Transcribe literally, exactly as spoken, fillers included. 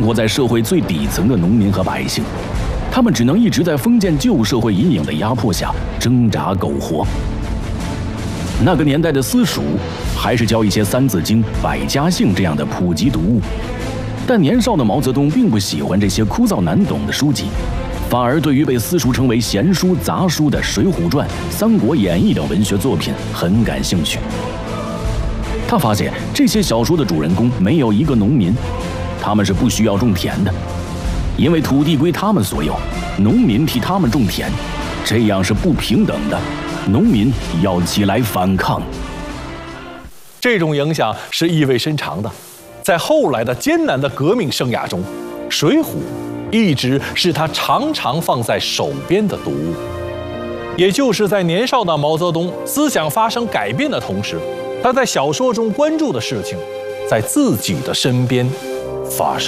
活在社会最底层的农民和百姓，他们只能一直在封建旧社会阴影的压迫下挣扎苟活。那个年代的私塾还是教一些《三字经》《百家姓》这样的普及读物，但年少的毛泽东并不喜欢这些枯燥难懂的书籍，反而对于被私塾称为闲书杂书的《水浒传》《三国演义》等文学作品很感兴趣。他发现这些小说的主人公没有一个农民，他们是不需要种田的，因为土地归他们所有，农民替他们种田，这样是不平等的，农民要起来反抗。 这种影响是意味深长的，在后来的艰难的革命生涯中，《水浒》一直是他常常放在手边的读物。也就是在年少的毛泽东思想发生改变的同时，他在小说中关注的事情，在自己的身边发生。